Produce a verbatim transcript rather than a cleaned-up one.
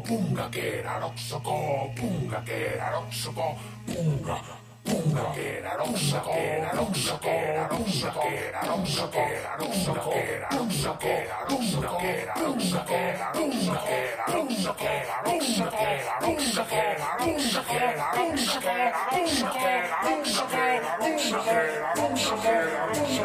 punga que era roxoco, punga que era roxoco, punga. Punga que era roxoco, era roxoco, era roxoco, era roxoco, era roxoco, era roxoco, era roxoco, era roxoco, era roxoco, era roxoco, era roxoco, era roxoco, era roxoco, era roxoco, era roxoco, era roxoco, era roxoco, era roxoco, era